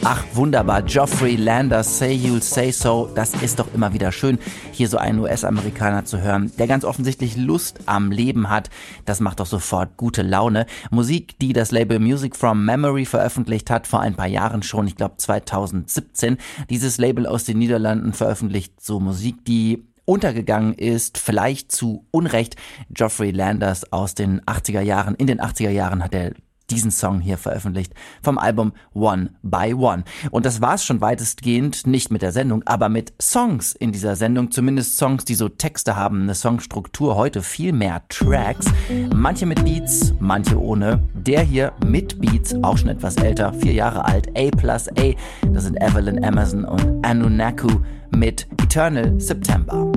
Ach, wunderbar. Geoffrey Landers, Say You'll Say So. Das ist doch immer wieder schön, hier so einen US-Amerikaner zu hören, der ganz offensichtlich Lust am Leben hat. Das macht doch sofort gute Laune. Musik, die das Label Music from Memory veröffentlicht hat, vor ein paar Jahren schon, ich glaube 2017. Dieses Label aus den Niederlanden veröffentlicht so Musik, die untergegangen ist, vielleicht zu Unrecht. Geoffrey Landers aus den 80er Jahren. In den 80er Jahren hat er diesen Song hier veröffentlicht vom Album One by One. Und das war's schon weitestgehend, nicht mit der Sendung, aber mit Songs in dieser Sendung, zumindest Songs, die so Texte haben, eine Songstruktur, heute viel mehr Tracks, manche mit Beats, manche ohne. Der hier mit Beats, auch schon etwas älter, 4 Jahre alt, A+A, das sind Evelyn Emerson und Anunnaki mit Eternal September.